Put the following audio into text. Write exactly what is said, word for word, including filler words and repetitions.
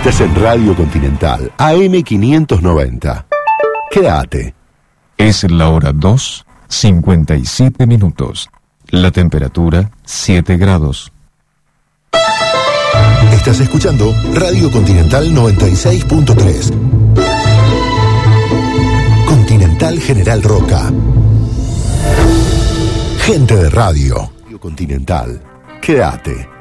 Estás en Radio Continental, A M quinientos noventa. Quédate. Es la hora dos, cincuenta y siete minutos. La temperatura, siete grados. Estás escuchando Radio Continental noventa y seis punto tres. Continental General Roca. Gente de radio. Radio Continental. Quédate.